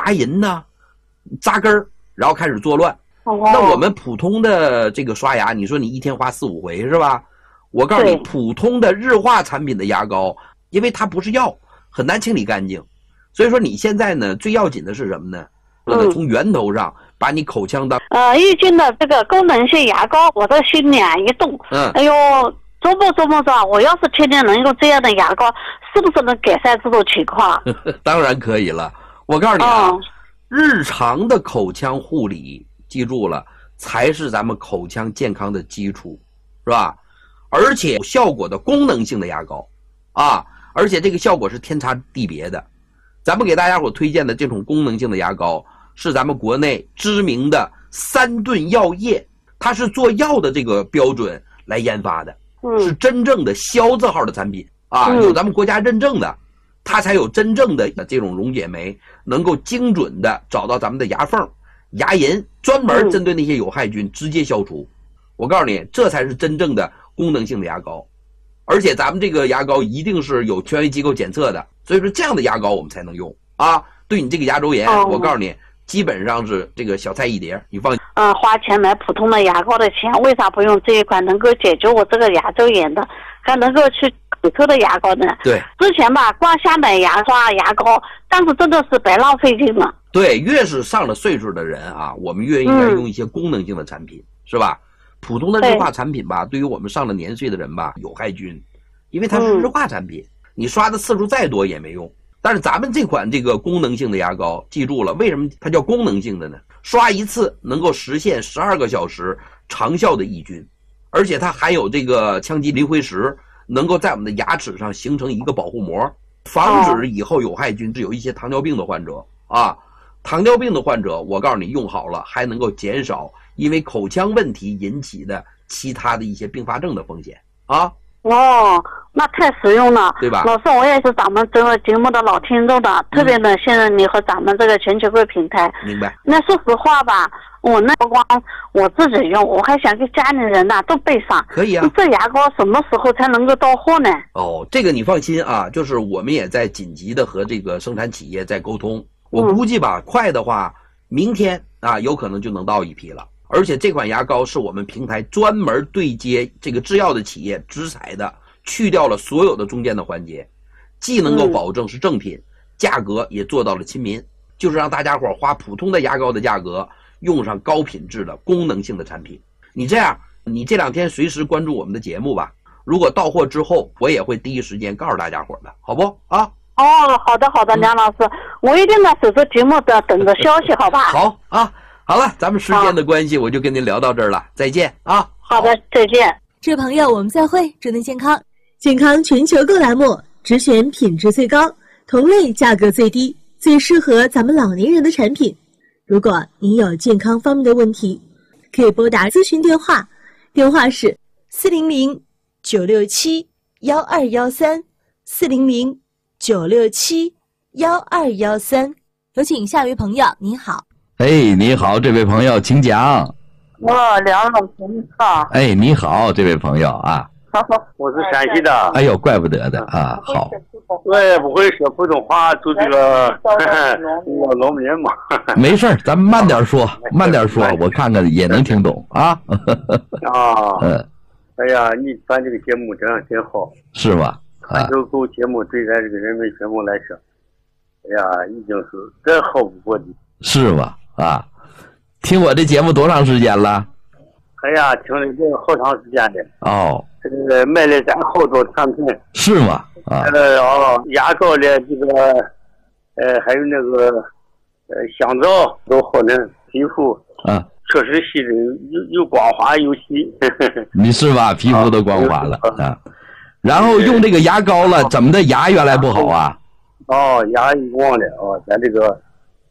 牙龈呢扎根儿，然后开始作乱。那我们普通的这个刷牙，你说你一天花4、5回是吧？我告诉你，普通的日化产品的牙膏，因为它不是药，很难清理干净。所以说你现在呢，最要紧的是什么呢？从源头上把你口腔的易经的这个功能性牙膏，我的心里一动，哎呦，琢磨着，我要是天天能用这样的牙膏，是不是能改善这种情况？ 当然可以了。我告诉你啊，日常的口腔护理，记住了，才是咱们口腔健康的基础，是吧？而且有效果的功能性的牙膏啊，而且这个效果是天差地别的。咱们给大家伙推荐的这种功能性的牙膏，是咱们国内知名的3顿药业，它是做药的这个标准来研发的，是真正的肖字号的产品啊，有咱们国家认证的，它才有真正的这种溶解酶，能够精准的找到咱们的牙缝、牙龈，专门针对那些有害菌直接消除。我告诉你，这才是真正的功能性的牙膏。而且咱们这个牙膏一定是有权威机构检测的，所以说这样的牙膏我们才能用啊。对你这个牙周炎，我告诉你，基本上是这个小菜一碟，你放心。 花钱买普通的牙膏的钱，为啥不用这一款能够解决我这个牙周炎的，还能够去口臭的牙膏呢？ 对， 之前吧，光瞎买牙刷、牙膏，但是真的是白浪费劲了。 对，越是上了岁数的人啊，我们越应该用一些功能性的产品，是吧？普通的日化产品吧，对于我们上了年岁的人吧，有害菌，因为它是日化产品，你刷的次数再多也没用。但是咱们这款这个功能性的牙膏，记住了，为什么它叫功能性的呢？刷一次能够实现12个小时长效的抑菌，而且它含有这个羟基磷灰石，能够在我们的牙齿上形成一个保护膜，防止以后有害菌。有一些糖尿病的患者啊，糖尿病的患者，我告诉你用好了，还能够减少因为口腔问题引起的其他的一些并发症的风险啊。 那太实用了， 对吧？ 老师，我也是咱们这个节目的老听众的，特别的信任你和咱们这个全球贵平台。 明白。 那说实话吧，我那不光我自己用，我还想给家里人呐都备上。 可以啊。 这牙膏什么时候才能够到货呢？ 这个你放心啊，就是我们也在紧急的和这个生产企业在沟通。我估计吧，快的话，明天啊有可能就能到一批了。而且这款牙膏是我们平台专门对接这个制药的企业直采的，去掉了所有的中间的环节，既能够保证是正品，价格也做到了亲民，就是让大家伙花普通的牙膏的价格，用上高品质的功能性的产品。你这样，你这2天随时关注我们的节目吧，如果到货之后，我也会第一时间告诉大家伙的，好不啊？ 好的，梁老师，我一定呢守着节目的等着消息，好吧？ 好啊。好了，咱们时间的关系，我就跟您聊到这儿了，再见啊！ 好的，再见。 这位朋友，我们再会，祝您健康。健康全球购栏目，只选品质最高、同类价格最低、最适合咱们老年人的产品。如果您有健康方面的问题，可以拨打咨询电话，电话是400-967-1213，400-967-1213。有请下一位朋友，您好。 你好，这位朋友，请讲。 梁老师你好。 你好，这位朋友啊。 我是陕西的。 哎呦，怪不得的啊，好。 我也不会说普通话，就这个农民嘛。 没事儿，咱们慢点说，我看看也能听懂啊。 哎呀，你办这个节目真的挺好。 是吗？ 就够节目对咱这个人民群众来说，哎呀，已经是再好不过的。 是吗？听我这节目多长时间了？ 哎呀，听了这个好长时间的。这个买了咱好多产品。 是吗？ 牙膏的这个，还有那个，香皂都好呢，皮肤确实细致，又光滑又细。 你是吧？皮肤都光滑了啊。然后用这个牙膏了，怎么的？牙原来不好啊？ 牙一忘了咱这个。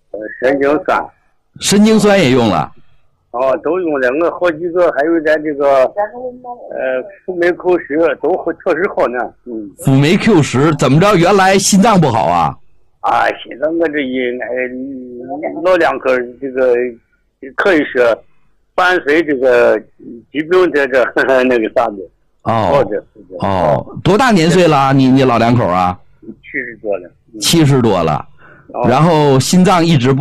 神经酸也用了， 都用了，我好几个，还有咱这个辅酶 Q10都确实好呢。 辅酶 Q10怎么着？原来心脏不好啊？ 心脏我这老两口这个可以说伴随这个疾病这那个啥的。 多大年岁了？你老两口啊？ 70多了。 70多了，然后心脏一直不